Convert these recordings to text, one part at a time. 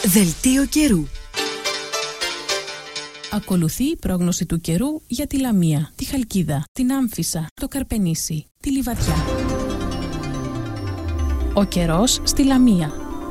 Δελτίο καιρού. Ακολουθεί η πρόγνωση του καιρού για τη Λαμία, τη Χαλκίδα, την Άμφισσα, το Καρπενήσι, τη Λιβαδιά. Ο καιρός στη Λαμία.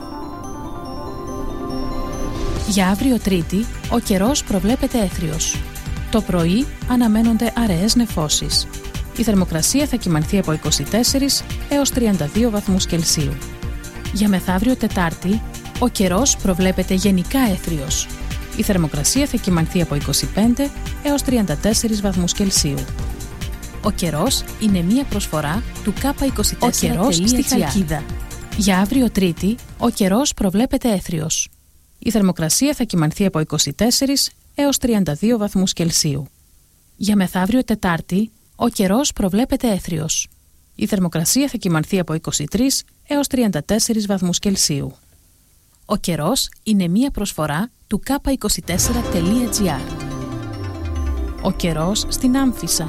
Για αύριο Τρίτη, ο καιρός προβλέπεται έθριος. Το πρωί αναμένονται αραιές νεφώσεις. Η θερμοκρασία θα κυμανθεί από 24 έως 32 βαθμούς Κελσίου. Για μεθαύριο Τετάρτη, ο καιρός προβλέπεται γενικά έθριος. Η θερμοκρασία θα κυμανθεί από 25 έως 34 βαθμούς Κελσίου. Ο καιρός είναι μία προσφορά του K24. Ο καιρός στη Χαλκίδα. Για αύριο Τρίτη, ο καιρός προβλέπεται έθριος. Η θερμοκρασία θα κυμανθεί από 24 έως 32 βαθμούς Κελσίου. Για μεθαύριο Τετάρτη, ο καιρός προβλέπεται έθριος. Η θερμοκρασία θα κυμανθεί από 23 έως 34 βαθμούς Κελσίου. Ο καιρός είναι μία προσφορά του K24.gr. Ο καιρός στην Άμφισσα.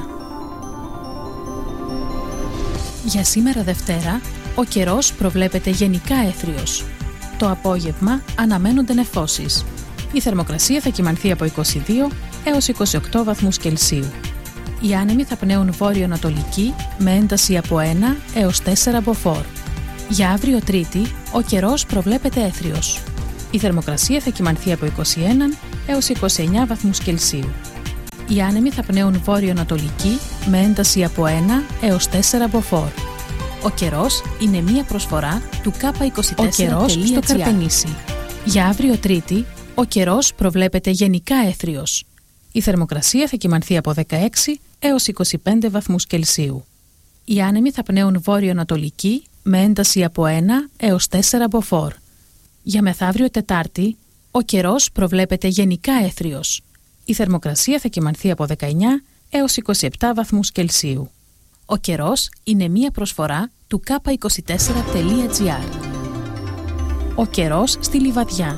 Για σήμερα Δευτέρα, ο καιρός προβλέπεται γενικά έθριος. Το απόγευμα αναμένονται νεφώσεις. Η θερμοκρασία θα κυμανθεί από 22 έως 28 βαθμούς Κελσίου. Οι άνεμοι θα πνέουν βόρειο-ανατολική με ένταση από 1 έως 4 μποφόρ. Για αύριο Τρίτη, ο καιρός προβλέπεται έθριος. Η θερμοκρασία θα κυμανθεί από 21 έως 29 βαθμούς Κελσίου. Οι άνεμοι θα πνέουν βόρειο-ανατολική με ένταση από 1 έως 4 μποφόρ. Ο καιρός είναι μία προσφορά του K24. Ο καιρός στο Καρπενήσι. Για αύριο Τρίτη, ο καιρός προβλέπεται γενικά έθριος. Η θερμοκρασία θα κυμανθεί από 16 έως 25 βαθμούς Κελσίου. Οι άνεμοι θα πνέουν βόρειο-ανατολική με ένταση από 1 έως 4 μποφόρ. Για μεθαύριο Τετάρτη, ο καιρός προβλέπεται γενικά έθριος. Η θερμοκρασία θα κυμανθεί από 19 έως 27 βαθμούς Κελσίου. Ο καιρός είναι μία προσφορά του K24.gr. Ο καιρός στη Λιβαδιά.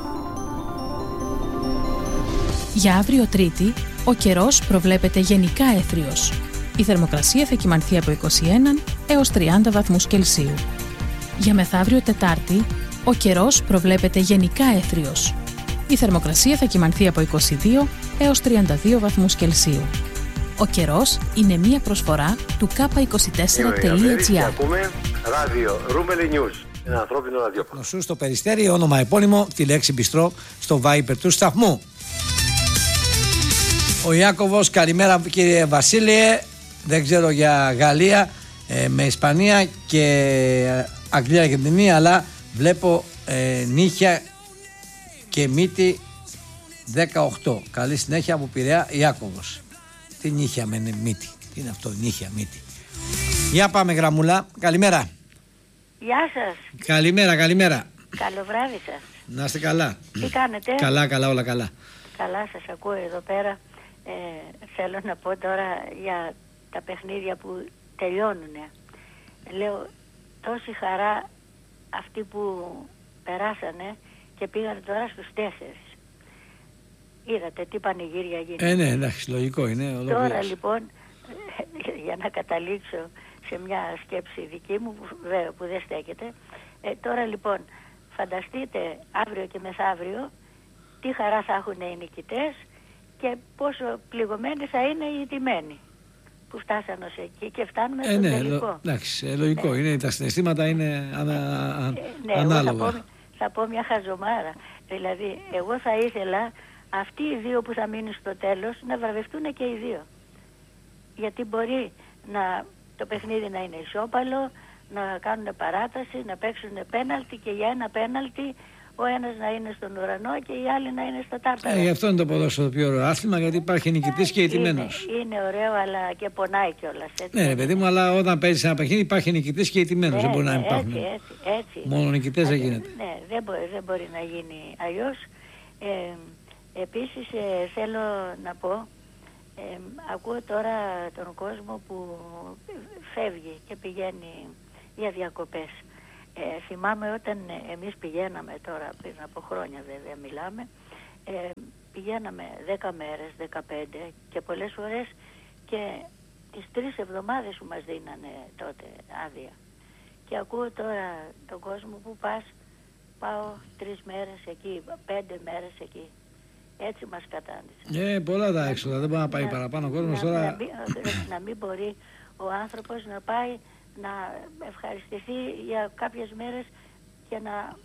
Για αύριο Τρίτη, ο καιρός προβλέπεται γενικά έθριος. Η θερμοκρασία θα κυμανθεί από 21 έως 30 βαθμούς Κελσίου. Για μεθαύριο Τετάρτη, ο καιρός προβλέπεται γενικά έθριος. Η θερμοκρασία θα κυμανθεί από 22 έως 32 βαθμούς Κελσίου. Ο καιρός είναι μία προσφορά του K24.gr. Ακούμε ράδιο Ρούμελι News. Ένα ανθρώπινο ραδιόφωνο. Νοσού στο Περιστέρι, όνομα επώνυμο, τη λέξη μπιστρό στο Viber του σταθμού. Ο Ιάκωβος, καλημέρα κύριε Βασίλειε. Δεν ξέρω για Γαλλία με Ισπανία και Αγγλία και Αργεντινή, αλλά βλέπω νύχια και μύτη 18. Καλή συνέχεια από Πειραιά, Ιάκωβος. Τι νύχια με μύτη, τι είναι αυτό, νύχια μύτη. Για πάμε γραμμούλα, καλημέρα. Γεια σας. Καλημέρα. Καλό βράδυ σας. Να είστε καλά. Τι κάνετε? Καλά, όλα καλά. Καλά, σας ακούω εδώ πέρα. Θέλω να πω τώρα για τα παιχνίδια που τελειώνουν. Λέω, τόση χαρά αυτοί που περάσανε και πήγαν τώρα στους 4. Είδατε τι πανηγύρια γίνεται. Ναι, εντάξει, λογικό είναι. Τώρα λοιπόν, για να καταλήξω σε μια σκέψη δική μου που δεν στέκεται, τώρα λοιπόν φανταστείτε αύριο και μεθαύριο τι χαρά θα έχουν οι νικητές και πόσο πληγωμένοι θα είναι οι τιμένοι που φτάσαν ως εκεί και φτάνουμε στο τελικό. Εντάξει, λογικό είναι, τα συναισθήματα είναι ανάλογα. Θα πω μια χαζομάρα. Δηλαδή, εγώ θα ήθελα αυτοί οι δύο που θα μείνουν στο τέλος να βραβευτούν και οι δύο. Γιατί μπορεί το παιχνίδι να είναι ισόπαλο, να κάνουν παράταση, να παίξουν πέναλτι και για ένα πέναλτι ο ένας να είναι στον ουρανό και οι άλλοι να είναι στα τάρταρα. Γι' αυτό είναι το ποδόσφαιρο το πιο ωραίο άθλημα, γιατί υπάρχει νικητής και ηττημένος. Είναι ωραίο, αλλά και πονάει κιόλας. Ναι, ρε παιδί μου, αλλά όταν παίζεις ένα παιχνίδι υπάρχει νικητής και ηττημένος. Δεν μπορεί να υπάρχουν. Έτσι. Μόνο νικητές δεν γίνεται. Ναι, δεν μπορεί να γίνει αλλιώς. Επίσης θέλω να πω, ακούω τώρα τον κόσμο που φεύγει και πηγαίνει για διακοπές. Θυμάμαι όταν εμείς πηγαίναμε τώρα, πριν από χρόνια βέβαια μιλάμε, πηγαίναμε 10 μέρες, 15 και πολλές φορές και τις 3 εβδομάδες που μας δίνανε τότε άδεια. Και ακούω τώρα τον κόσμο που πας πάω 3 μέρες εκεί, 5 μέρες εκεί. Έτσι μας κατάντησε. Πολλά τα έξοδα, δεν μπορεί να πάει παραπάνω ο κόσμος τώρα. Να μην μπορεί ο άνθρωπος να πάει να ευχαριστηθεί για κάποιες μέρες και να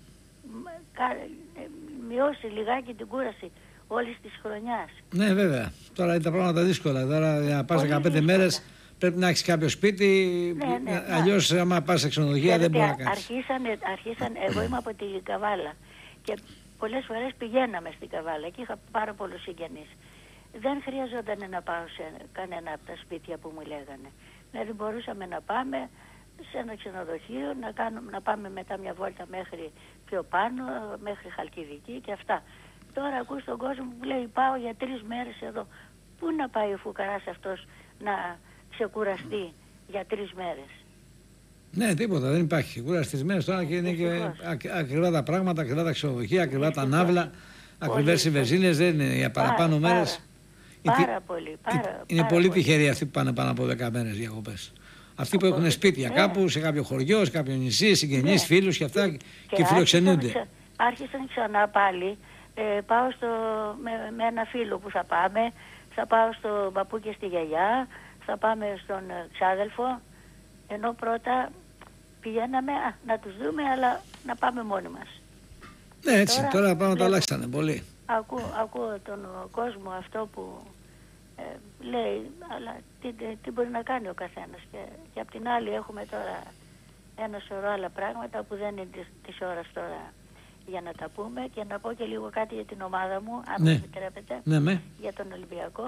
μειώσει λιγάκι την κούραση όλης της χρονιάς. Ναι, βέβαια. Τώρα είναι τα πράγματα δύσκολα. Τώρα για να πας 15 μέρες πρέπει να έχεις κάποιο σπίτι. Ναι, αλλιώς άμα πας σε ξενοδοχεία δεν μπορεί να κάνεις. Αρχίσαν, εγώ είμαι από την Καβάλα και πολλές φορές πηγαίναμε στην Καβάλα και είχα πάρα πολλούς συγγενείς. Δεν χρειαζόταν να πάω σε κανένα από τα σπίτια που μου λέγανε. Δηλαδή μπορούσαμε να πάμε σε ένα ξενοδοχείο, να πάμε μετά μια βόλτα μέχρι πιο πάνω, μέχρι Χαλκιδική και αυτά. Τώρα ακούς τον κόσμο που λέει πάω για 3 μέρες εδώ. Πού να πάει ο φουκαράς αυτός να ξεκουραστεί για 3 μέρες? Ναι, τίποτα, δεν υπάρχει. Κούραση τις μέρες τώρα και είναι και ακριβά τα πράγματα, ακριβά τα ξενοδοχεία, ακριβά τα ναύλα, ακριβές οι βενζίνες, δεν είναι για παραπάνω μέρες. Πάρα πολύ. Είναι πολύ τυχεροί αυτοί που πάνε πάνω από 10 μέρες διακοπές. Αυτοί που έχουν σπίτια κάπου, σε κάποιο χωριό, σε κάποιο νησί, συγγενείς, φίλους και αυτά και φιλοξενούνται. Άρχισαν ξανά πάλι. Πάω με ένα φίλο που θα πάμε, θα πάω στον παππού και στη γιαγιά, θα πάμε στον ξάδελφο, ενώ πρώτα πηγαίναμε να τους δούμε, αλλά να πάμε μόνοι μας. Ναι, έτσι, τώρα πράγματα αλλάξανε πολύ. Ακούω τον κόσμο αυτό που λέει, αλλά τι μπορεί να κάνει ο καθένας. Και απ' την άλλη έχουμε τώρα ένα σωρό άλλα πράγματα που δεν είναι της ώρας τώρα για να τα πούμε, και να πω και λίγο κάτι για την ομάδα μου, αν μου επιτρέπετε, για τον Ολυμπιακό.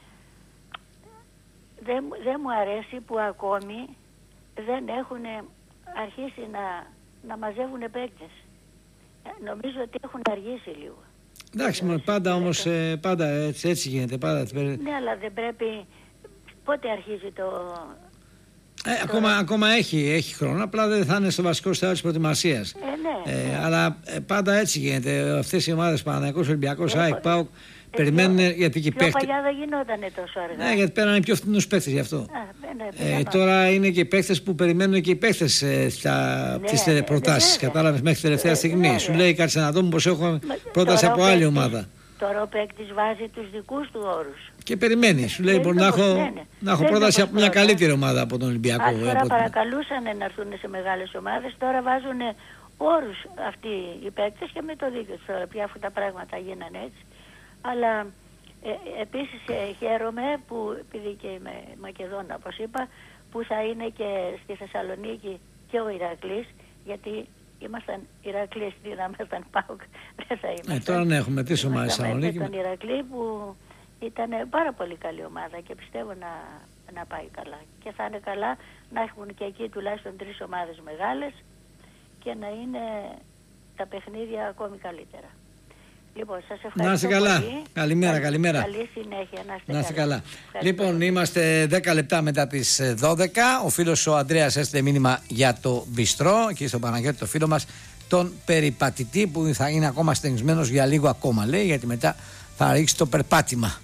Δεν μου αρέσει που ακόμη δεν έχουν αρχίσει να μαζεύουν παίκτες. Νομίζω ότι έχουν αργήσει λίγο. Εντάξει, πάντα όμως πάντα έτσι γίνεται. Ναι, αλλά δεν πρέπει. Πότε αρχίζει το... Ακόμα έχει χρόνο, απλά δεν θα είναι στο βασικό στάδιο της προετοιμασίας. Ναι. Αλλά πάντα έτσι γίνεται. Αυτές οι ομάδες, Παναθηναϊκός, Ολυμπιακός, ΑΕΚ, ΠΑΟΚ, περιμένουν γιατί και πιο παλιά δεν γινόταν τόσο αργά. Ναι, γιατί πέρανε πιο φθηνούς παίκτες γι' αυτό. Τώρα είναι και οι παίκτες που περιμένουν και οι παίκτες τις προτάσεις. Κατάλαβες, μέχρι τελευταία στιγμή. Σου λέει κάτσε να δούμε πως έχω πρόταση από άλλη ομάδα. Τώρα ο παίκτης βάζει τους δικούς του όρους. Και περιμένει. Σου λέει μπορεί να έχω πρόταση από μια καλύτερη ομάδα από τον Ολυμπιακό. Τώρα παρακαλούσαν να έρθουν σε μεγάλες ομάδες, τώρα βάζουν όρους αυτοί οι παίκτες και με το δίκιο τους. Τώρα πια αυτά τα πράγματα γίνανε έτσι. Αλλά επίσης χαίρομαι που, επειδή και είμαι Μακεδόνα όπως είπα, που θα είναι και στη Θεσσαλονίκη και ο Ηρακλής, γιατί ήμασταν Ηρακλής, να ήμασταν ΠΑΟΚ, δεν θα ήμασταν. Τώρα ναι, έχουμε τις ομάδες στη Θεσσαλονίκη. Με τον Ηρακλή που ήταν πάρα πολύ καλή ομάδα και πιστεύω να πάει καλά. Και θα είναι καλά να έχουν και εκεί τουλάχιστον 3 ομάδες μεγάλες και να είναι τα παιχνίδια ακόμη καλύτερα. Λοιπόν, σας ευχαριστώ. Να είστε καλά. Πολύ. Καλημέρα. Καλή συνέχεια. Να είστε καλά. Λοιπόν, είμαστε 10 λεπτά μετά τις 12. Ο φίλος ο Ανδρέας έστειλε μήνυμα για το μπιστρό και στον Παναγιώτη, το φίλο μας, τον περιπατητή που θα είναι ακόμα στεγνισμένος για λίγο ακόμα, λέει, γιατί μετά θα ρίξει το περπάτημα.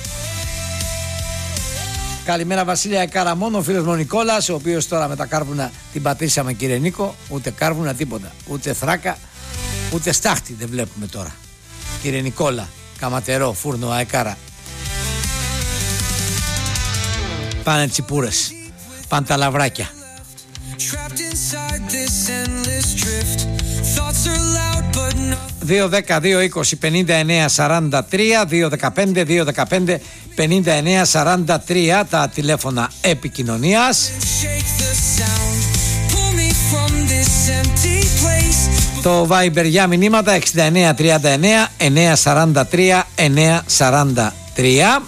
Καλημέρα Βασίλεια Καραμών, ο φίλος μου ο Νικόλας, ο οποίος τώρα με τα κάρβουνα την πατήσαμε, κύριε Νίκο. Ούτε κάρβουνα τίποτα, ούτε θράκα, ούτε στάχτη δεν βλέπουμε τώρα. Κύριε Νικόλα, Καματερό, φούρνο, αεκάρα. Πάνε τσιπούρες, πάνε τα λαβράκια. 2-10-2-20-59-43, 2-15-2-15-59-43 τα τηλέφωνα επικοινωνίας. Το Viber για μηνύματα 69-39-943-943.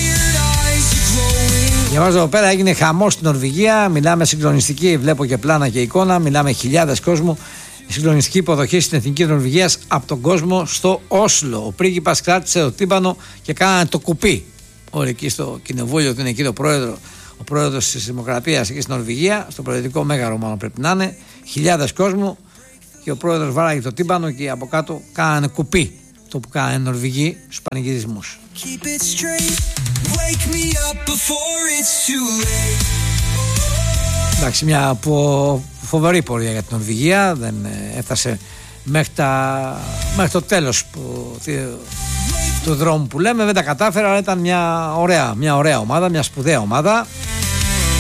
Διαβάζω εδώ πέρα, έγινε χαμός στην Νορβηγία. Μιλάμε συγκλονιστική, βλέπω και πλάνα και εικόνα. Μιλάμε χιλιάδες κόσμου. Συγκλονιστική υποδοχή στην Εθνική Νορβηγίας από τον κόσμο στο Όσλο. Ο πρίγκιπας κράτησε το τύμπανο και κάνανε το κουπί. Όλοι εκεί στο κοινοβούλιο του είναι εκεί ο πρόεδρος της Δημοκρατίας εκεί στην Νορβηγία, στο προεδρικό μέγαρο μάλλον πρέπει να είναι. Χιλιάδες κόσμου και ο πρόεδρος βάραγε το τύμπανο και από κάτω κάνανε κουπί. Το που κάνανε οι Νορβηγοί στους πανηγυρισμούς. Εντάξει, μια φοβερή πορεία για την Νορβηγία. Δεν έφτασε μέχρι το τέλος του δρόμου που λέμε. Δεν τα κατάφερα, αλλά ήταν μια ωραία ομάδα, μια σπουδαία ομάδα.